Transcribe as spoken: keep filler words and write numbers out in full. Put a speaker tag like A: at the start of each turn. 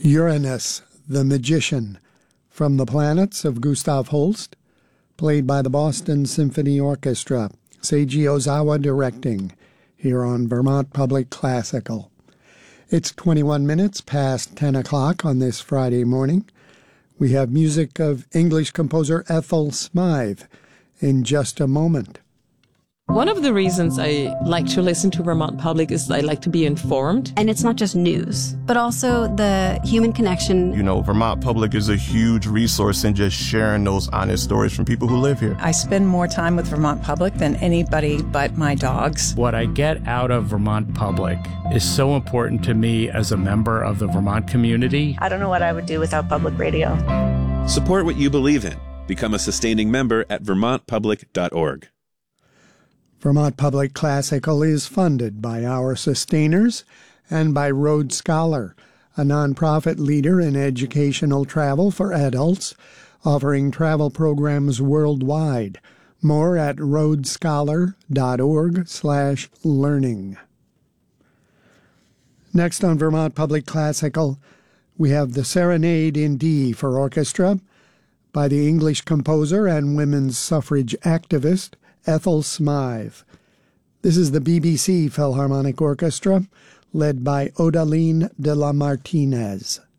A: Uranus, the Magician, from the Planets of Gustav Holst, played by the Boston Symphony Orchestra, Seiji Ozawa directing, here on Vermont Public Classical. It's twenty-one minutes past ten o'clock on this Friday morning. We have music of English composer Ethel Smythe in just a moment.
B: One of the reasons I like to listen to Vermont Public is I like to be informed.
C: And it's not just news, but also the human connection.
D: You know, Vermont Public is a huge resource in just sharing those honest stories from people who live here.
E: I spend more time with Vermont Public than anybody but my dogs.
F: What I get out of Vermont Public is so important to me as a member of the Vermont community.
G: I don't know what I would do without public radio.
H: Support what you believe in. Become a sustaining member at vermont public dot org.
A: Vermont Public Classical is funded by our sustainers and by Road Scholar, a nonprofit leader in educational travel for adults, offering travel programs worldwide. More at roadscholar.org slash learning. Next on Vermont Public Classical, we have the Serenade in D for orchestra by the English composer and women's suffrage activist Ethel Smythe. This is the B B C Philharmonic Orchestra, led by Odaline de la Martinez.